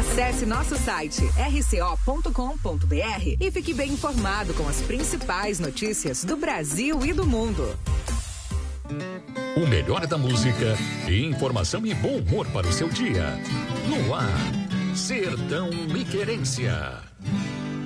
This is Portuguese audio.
Acesse nosso site rco.com.br e fique bem informado com as principais notícias do Brasil e do mundo. O melhor da música, informação e bom humor para o seu dia. No ar, Sertão e Querência.